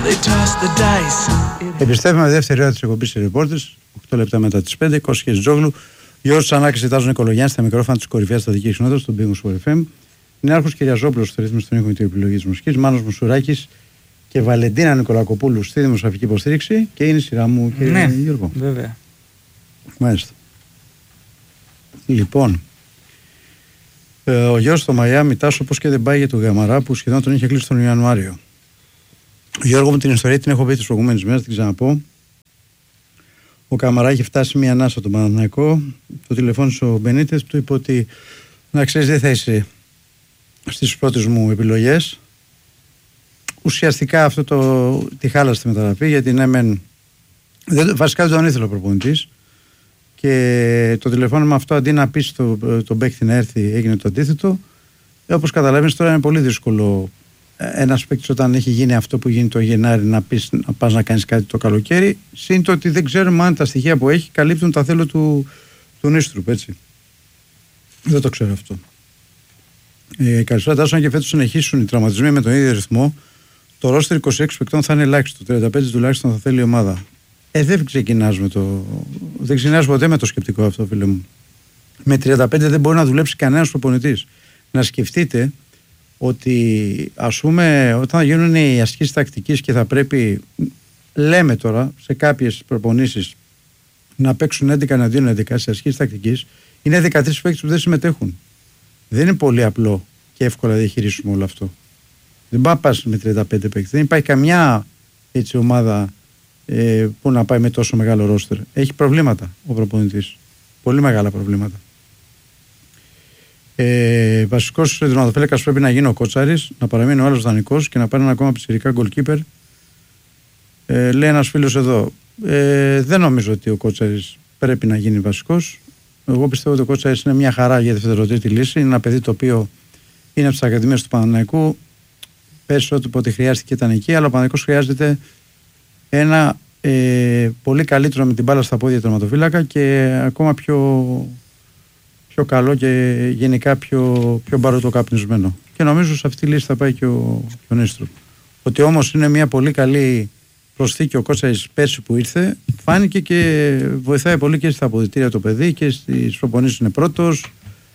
Επιστρέφουμε δεύτερη ώρα της εκπομπής Reporters, 8 λεπτά μετά τις 5. Κώστας Τζόγλου, Γιώργος Τσανάκης, Ετάζων Οικολογιάννης, στα μικρόφωνα της κορυφαίας στατικής συνόδου, στον Πύργο Sport FM. Νέαρχος Κυριαζόπουλος, στο ρύθμιση των ήχων και επιλογή της μουσικής, Μάνος Μουσουράκης και Βαλεντίνα Νικολακοπούλου στη δημοσιογραφική υποστήριξη. Και είναι η σειρά μου, κύριε Γιώργο. Βέβαια. Μάλιστα. Λοιπόν, ο Γιώργος στο Μαϊάμι, Τάσο, πώς και δεν πάει για τον Γαμαρά που σχεδόν τον είχε κλείσει τον Ιανουάριο. Γιώργο μου, την ιστορία την έχω πει τις προηγούμενες μέρες, την ξαναπώ. Ο Καμαρά είχε φτάσει μια ανάσα τον Παναθηναϊκό. Το τηλεφώνησε ο Μπενίτες, του είπε ότι να ξέρεις, δεν θα είσαι στις πρώτες μου επιλογές. Ουσιαστικά αυτό τη χάλασε τη μεταγραφή, γιατί ναι, βασικά δεν τον ήθελε ο προπονητής. Και το τηλεφώνημα αυτό, αντί να πει στον παίκτη να έρθει, έγινε το αντίθετο. Όπως καταλαβαίνεις, τώρα είναι πολύ δύσκολο ένας παίκτης όταν έχει γίνει αυτό που γίνει το Γενάρη να πας να κάνεις κάτι το καλοκαίρι. Συν το ότι δεν ξέρουμε αν τα στοιχεία που έχει καλύπτουν τα θέλω του Νίστρουπ, έτσι. Δεν το ξέρω αυτό. Καλησπέρα, Τάσο, αν και φέτος συνεχίσουν οι τραυματισμοί με τον ίδιο ρυθμό, το ρόστερ 26 παικτών θα είναι ελάχιστο. 35 τουλάχιστον θα θέλει η ομάδα. Δεν ξεκινάς ποτέ με το σκεπτικό αυτό, φίλε μου. Με 35 δεν μπορεί να δουλέψει κανένας προπονητής. Να σκεφτείτε ότι, ας πούμε, όταν γίνουν οι ασκήσεις τακτικής και θα πρέπει, λέμε τώρα, σε κάποιες προπονήσεις να παίξουν 11-11 σε ασκήσεις τακτικής, είναι 13 παίκτες που δεν συμμετέχουν. Δεν είναι πολύ απλό και εύκολα να διαχειρίσουμε όλο αυτό. Δεν πάει να πας με 35 παίκτες. Δεν υπάρχει καμιά έτσι ομάδα που να πάει με τόσο μεγάλο ρόστερ. Έχει προβλήματα ο προπονητής. Πολύ μεγάλα προβλήματα. Βασικός τερματοφύλακας πρέπει να γίνει ο Κότσαρης, να παραμείνει ο άλλος δανεικός και να πάρει ένα ακόμα πιτσιρικά goalkeeper. Λέει ένας φίλος εδώ, δεν νομίζω ότι ο Κότσαρης πρέπει να γίνει βασικός. Εγώ πιστεύω ότι ο Κότσαρης είναι μια χαρά για δευτεροτρίτη λύση. Είναι ένα παιδί το οποίο είναι από τις ακαδημίες του Παναθηναϊκού. Πέρσι όποτε χρειάστηκε ήταν εκεί, αλλά ο Παναθηναϊκός χρειάζεται ένα πολύ καλύτερο με την μπάλα στα πόδια τερματοφύλακα και ακόμα πιο καλό και γενικά πιο μπαρωτοκαπνισμένο. Και νομίζω σε αυτή τη λύση θα πάει και ο Νίστρουπ. Ότι όμως είναι μια πολύ καλή προσθήκη ο Κώστας πέρσι που ήρθε, φάνηκε και βοηθάει πολύ και στα αποδυτήρια το παιδί και στις προπονήσεις είναι πρώτος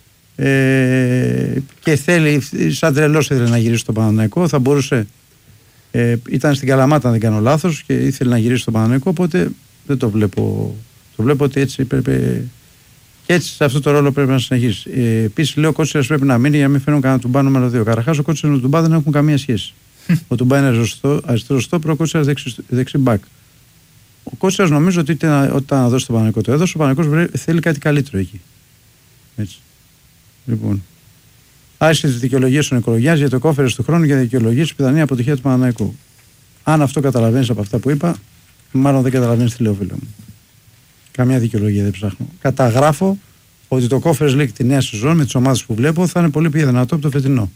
και θέλει, σαν τρελός ήθελε να γυρίσει στο Παναθηναϊκό, θα μπορούσε, ήταν στην Καλαμάτα αν δεν κάνω λάθος και ήθελε να γυρίσει στο Παναθηναϊκό, οπότε δεν το βλέπω. Το βλέπω ότι έτσι πρέπει. Και έτσι σε αυτό το ρόλο πρέπει να συνεχίσει. Επίσης, λέω ο Κότσιρας πρέπει να μείνει για να μην φέρουν κανένα Τουμπά νούμερο 2. Καταρχάς, ο Κότσιρας με τον Τουμπά δεν έχουν καμία σχέση. Ο Τουμπά είναι αριστερό στόπερ, ο Κότσιρας δεξί μπακ. Ο Κότσιρας νομίζω ότι όταν δώσει το Παναθηναϊκό το έδωσε, ο Παναθηναϊκός θέλει κάτι καλύτερο εκεί. Έτσι. Λοιπόν. Άρχισε τις δικαιολογίες των οικολογιάς για το κόφερες του χρόνου για δικαιολογίες πιθανή αποτυχία του Παναθηναϊκού. Αν αυτό καταλαβαίνεις από αυτά που είπα, μάλλον δεν καταλαβαίνεις τι λέω, φίλε μου. Καμιά δικαιολογία δεν ψάχνω. Καταγράφω ότι το Conference League τη νέα σεζόν με τις ομάδες που βλέπω θα είναι πολύ πιο δυνατό από το φετινό.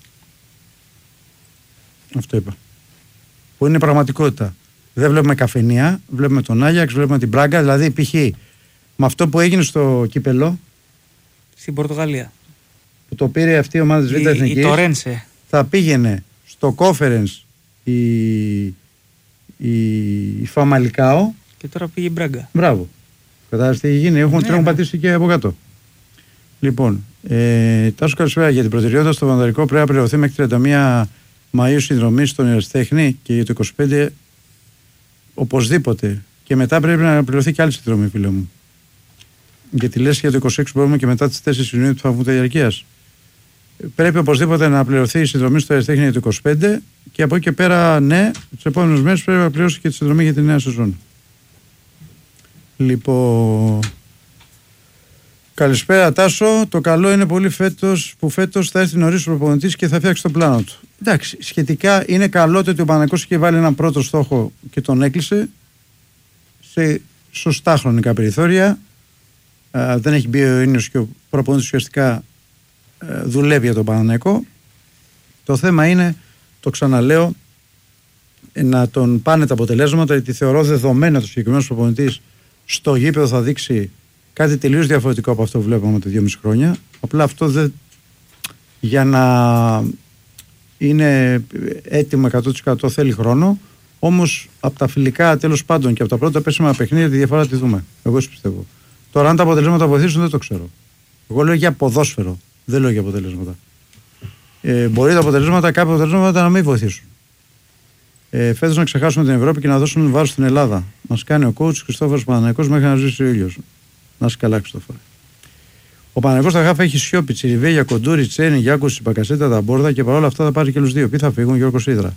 Αυτό είπα. Που είναι πραγματικότητα. Δεν βλέπουμε Καφενεία, βλέπουμε τον Άγιαξ, βλέπουμε την Μπράγκα. Δηλαδή, π.χ. με αυτό που έγινε στο κύπελο. Στην Πορτογαλία. Που το πήρε αυτή η ομάδα της Β' Εθνικής. Η Τορένσε. Θα πήγαινε στο Conference η Φαμαλικάο. Και τώρα πήγε η Μπράγκα. Μπράβο. Κατάλαβε τι έχει γίνει. Έχουν πατήσει και από κάτω. Λοιπόν, Τάσο, καλησπέρα. Για την προτεραιότητα στο Βανδαρικό πρέπει να πληρωθεί μέχρι 31 Μαΐου συνδρομή στον Ερασιτέχνη και για το 25 οπωσδήποτε. Και μετά πρέπει να πληρωθεί και άλλη συνδρομή, φίλε μου. Γιατί λες για το 26 μπορούμε και μετά τις 4 Ιουνίου που θα βγουν τα διαρκείας. Πρέπει οπωσδήποτε να πληρωθεί η συνδρομή στο Ερασιτέχνη για το 25 και από εκεί και πέρα, ναι, τις επόμενες μέρες πρέπει να πληρώσει και τη συνδρομή για τη νέα σεζόν. Λοιπόν, καλησπέρα Τάσο. Το καλό είναι πολύ που φέτος θα έρθει νωρίς ο προπονητής και θα φτιάξει το πλάνο του. Εντάξει, σχετικά είναι καλό ότι ο Παναθηναϊκός είχε βάλει έναν πρώτο στόχο και τον έκλεισε σε σωστά χρονικά περιθώρια. Δεν έχει μπει ο ίνιος και ο προπονητής ουσιαστικά δουλεύει για τον Παναθηναϊκό. Το θέμα είναι, το ξαναλέω, να τον πάνε τα αποτελέσματα, γιατί θεωρώ δεδομένο ότι ο συγκεκριμένος προπονητής στο γήπεδο θα δείξει κάτι τελείως διαφορετικό από αυτό που βλέπαμε τα 2,5 χρόνια. Απλά αυτό δεν, για να είναι έτοιμο 100% θέλει χρόνο. Όμως από τα φιλικά τέλος πάντων και από τα πρώτα πέσιμα παιχνίδια τη διαφορά τη δούμε. Εγώ έτσι πιστεύω. Τώρα, αν τα αποτελέσματα βοηθήσουν, δεν το ξέρω. Εγώ λέω για ποδόσφαιρο. Δεν λέω για αποτελέσματα. Μπορεί τα αποτελέσματα, κάποια αποτελέσματα να μην βοηθήσουν. Φέτος να ξεχάσουμε την Ευρώπη και να δώσουμε βάρος στην Ελλάδα. Μας κάνει ο coach Χριστόφορος Παναθηναϊκός μέχρι να ζήσει ο ήλιος. Να είσαι καλά, Χριστόφορε. Ο Παναθηναϊκός στα χάφα έχει Σιώπη, Τσιριβέλια, Κοντούρη, Τσένι, Γιάκουση, Μπακασέτα, Ταμπόρδα και παρόλα αυτά θα πάρει και άλλους 2. Ποιοι θα φύγουν, Γιώργος Ίδρα.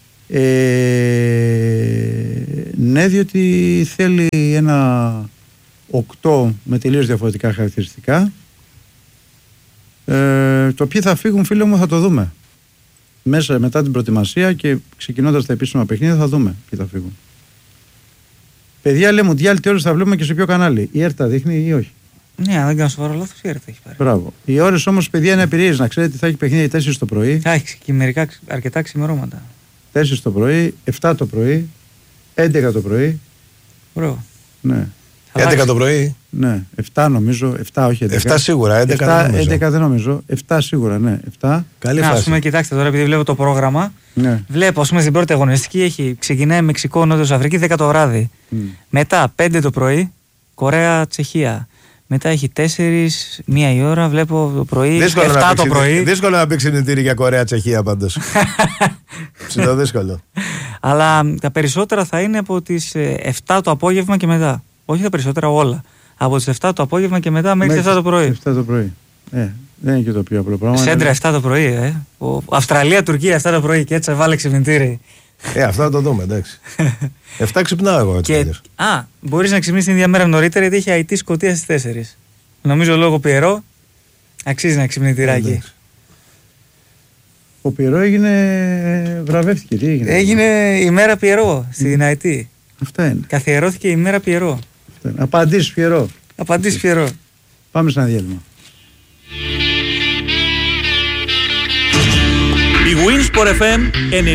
Ναι, διότι θέλει ένα 8 με τελείως διαφορετικά χαρακτηριστικά. Το ποιοι θα φύγουν, φίλε μου, θα το δούμε. Μέσα μετά την προετοιμασία και ξεκινώντας τα επίσημα παιχνίδια θα δούμε ποιοι θα φύγουν. Παιδιά, λέμε ότι τι ώρες θα βλέπουμε και σε ποιο κανάλι. Η ΕΡΤ τα δείχνει ή όχι? Ναι, αν δεν κάνω σοβαρό λάθος, η ΕΡΤ έχει πάρει. Μπράβο. Οι ώρες όμως, παιδιά, είναι απειρίες. Να ξέρετε, θα έχει παιχνίδι 4 το πρωί. Θα έχει και μερικά αρκετά ξημερώματα. 4 το πρωί, 7 το πρωί, 11 το πρωί. Μπράβο. Ναι. 11 το πρωί. Ναι, 7 νομίζω. 7 όχι 11. 7 σίγουρα, 11 δεν νομίζω. 11 δεν νομίζω. 7 σίγουρα, ναι. 7. Καλή Να, φάση. ας πούμε, κοιτάξτε τώρα, επειδή βλέπω το πρόγραμμα. Ναι. Βλέπω, ας πούμε, στην πρώτη αγωνιστική ξεκινάει Μεξικό, Νότιος Αφρική 10 το βράδυ. Μετά 5 το πρωί, Κορέα, Τσεχία. Μετά έχει 4, 1 η ώρα, βλέπω το πρωί, 7 το πρωί. Δύσκολο να πει ξενιτήρι για Κορέα-Τσεχία πάντως. Ψηλό δύσκολο. Αλλά τα περισσότερα θα είναι από τις 7 το απόγευμα και μετά. Όχι τα περισσότερα, όλα. Από τις 7 το απόγευμα και μετά μέχρι τις 7 το πρωί. 7 το πρωί. Δεν είναι και το πιο απλό πράγμα. Σέντρα 7 το πρωί, Αυστραλία-Τουρκία 7 το πρωί και έτσι βάλε ξυπνητήρι. Αυτό θα το δούμε, εντάξει. 7 ξυπνάω εγώ έτσι. Μπορείς να ξυπνήσεις την ίδια μέρα νωρίτερα γιατί έχει Αιτή Σκωτία στις 4. Νομίζω λόγω Πιερό αξίζει να ξυπνητηράκι. Ο Πιερό βραβεύτηκε. Τι έγινε? Έγινε η μέρα Πιερό στην Αιτή. Αυτά είναι. Καθιερώθηκε η μέρα Πιερό. Απαντήσεις Πιερό. Απαντήσεις Πιερό. Πάμε σε ένα διάλειμμα. Η Winsport FM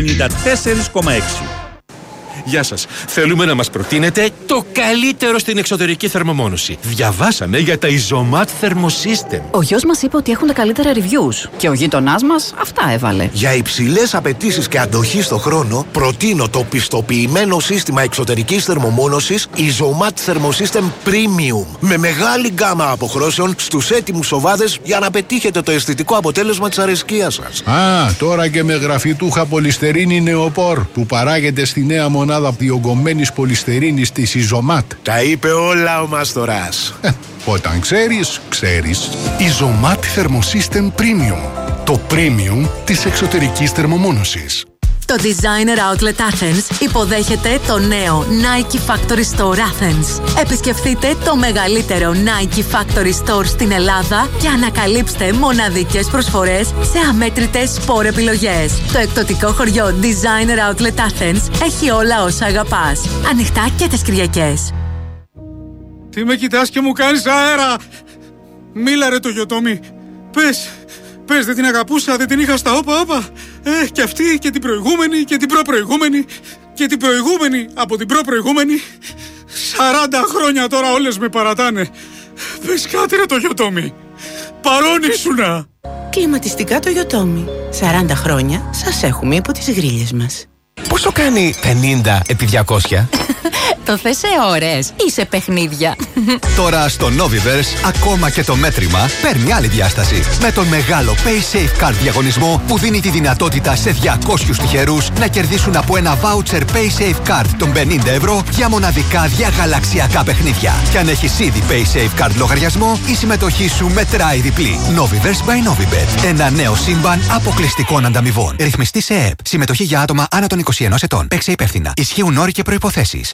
94,6. Γεια σας. Θέλουμε να μας προτείνετε το καλύτερο στην εξωτερική θερμομόνωση. Διαβάσαμε για τα Isomat Thermosystem. Ο γιος μας είπε ότι έχουν τα καλύτερα reviews και ο γείτονάς μας αυτά έβαλε. Για υψηλές απαιτήσεις και αντοχή στο χρόνο, προτείνω το πιστοποιημένο σύστημα εξωτερικής θερμομόνωσης Isomat Thermosystem Premium. Με μεγάλη γκάμα αποχρώσεων στους έτοιμους οβάδες για να πετύχετε το αισθητικό αποτέλεσμα της αρεσκίας σας. Τώρα και με γραφιτούχα πολυστερίνη νεοπόρ που παράγεται στη νέα μονάδα διογκωμένης πολυστερίνης της Isomat. Τα είπε όλα ο Μαστοράς. Όταν ξέρεις, ξέρεις. Isomat Thermosystem Premium. Το premium της εξωτερικής θερμομόνωσης. Το Designer Outlet Athens υποδέχεται το νέο Nike Factory Store Athens. Επισκεφτείτε το μεγαλύτερο Nike Factory Store στην Ελλάδα και ανακαλύψτε μοναδικές προσφορές σε αμέτρητες σπορ επιλογές. Το εκπτωτικό χωριό Designer Outlet Athens έχει όλα όσα αγαπάς. Ανοιχτά και τις Κυριακές. Τι με κοιτάς και μου κάνεις αέρα? Μίλα ρε το Γιωτόμι. Πες, δεν την αγαπούσα, δεν την είχα στα όπα. Και αυτή και την προηγούμενη και την προπροηγούμενη και την προηγούμενη από την προπροηγούμενη. 40 χρόνια τώρα όλες με παρατάνε. Πες κάτι ρε το Γιωτόμι. Παρόν ήσουνα. Κλιματιστικά το Γιωτόμι. 40 χρόνια σας έχουμε υπό τις γρίλες μας. Πόσο κάνει 50 επί 200? Το θες σε ώρες ή σε παιχνίδια? Τώρα στο Noviverse ακόμα και το μέτρημα παίρνει άλλη διάσταση. Με τον μεγάλο Pay Safe Card διαγωνισμό που δίνει τη δυνατότητα σε 200 τυχερούς να κερδίσουν από ένα voucher Pay Safe Card των 50 ευρώ για μοναδικά διαγαλαξιακά παιχνίδια. Και αν έχεις ήδη Pay Safe Card λογαριασμό, η συμμετοχή σου μετράει διπλή. Noviverse by Novibet. Ένα νέο σύμπαν αποκλειστικών ανταμοιβών. Ρυθμιστή σε ΕΕΠ. Συμμετοχή για άτομα άνω των 21 ετών. Παίξε υπεύθυνα. Ισχύουν όροι και προϋποθέσεις.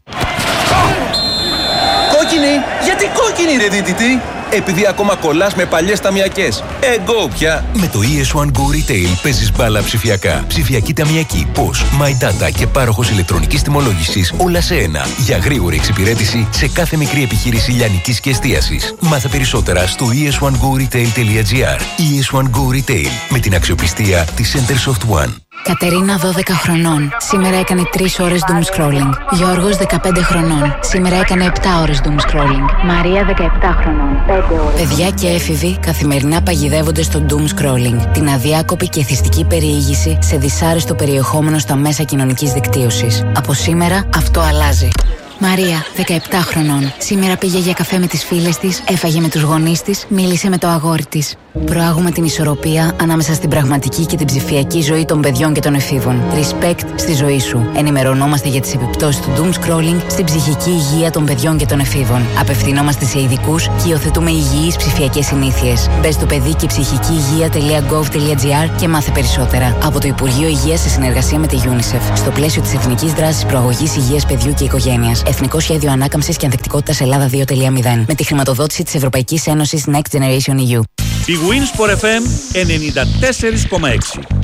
Κόκκινη! Γιατί κόκκινη ρε δίτητη? Επειδή ακόμα κολλάς με παλιές ταμιακές. Εγώ πια! Με το ES1 Go Retail παίζεις μπάλα ψηφιακά. Ψηφιακή ταμιακή, POS, My Data και πάροχος ηλεκτρονικής τιμολόγησης όλα σε ένα. Για γρήγορη εξυπηρέτηση σε κάθε μικρή επιχείρηση λιανικής και εστίασης. Μάθε περισσότερα στο es1goretail.gr. ES1 Go Retail με την αξιοπιστία της Centersoft One. Κατερίνα 12 χρονών. Σήμερα έκανε 3 ώρες doom scrolling. Γιώργος 15 χρονών. Σήμερα έκανε 7 ώρες doom scrolling. Μαρία 17 χρονών. 5 ώρες. Παιδιά και έφηβοι καθημερινά παγιδεύονται στο doom scrolling. Την αδιάκοπη και εθιστική περιήγηση σε δυσάρεστο περιεχόμενο στα μέσα κοινωνικής δικτύωσης. Από σήμερα αυτό αλλάζει. Μαρία, 17 χρονών. Σήμερα πήγε για καφέ με τις φίλες της, έφαγε με τους γονείς της, μίλησε με το αγόρι της. Προάγουμε την ισορροπία ανάμεσα στην πραγματική και την ψηφιακή ζωή των παιδιών και των εφήβων. Respect στη ζωή σου. Ενημερωνόμαστε για τις επιπτώσεις του doom scrolling στην ψυχική υγεία των παιδιών και των εφήβων. Απευθυνόμαστε σε ειδικούς και υιοθετούμε υγιείς ψηφιακές συνήθειες. Μπες στο παιδί και ψυχική υγεία.gov.gr και μάθε περισσότερα. Από το Υπουργείο Υγείας σε συνεργασία με τη UNICEF. Στο πλαίσιο της Εθνικής Δράσης Προαγωγής Υγείας Παιδιού και Οικογένειας. Εθνικό Σχέδιο Ανάκαμψης και Ανθεκτικότητας Ελλάδα 2.0. Με τη χρηματοδότηση της Ευρωπαϊκής Ένωσης Next Generation EU. Η Winsport FM 94,6.